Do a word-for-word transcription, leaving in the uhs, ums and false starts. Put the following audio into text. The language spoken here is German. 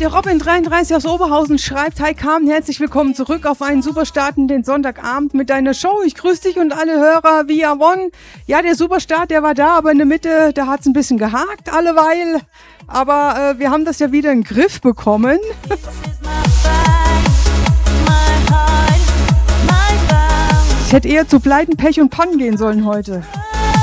Der Robin dreiunddreißig aus Oberhausen schreibt: Hi Carmen, herzlich willkommen zurück auf einen super Start in den Sonntagabend mit deiner Show. Ich grüße dich und alle Hörer via One. Ja, der Superstart, der war da, aber in der Mitte, da hat es ein bisschen gehakt alleweil. Aber äh, wir haben das ja wieder in den Griff bekommen. Ich hätte eher zu Pleiten, Pech und Pannen gehen sollen heute.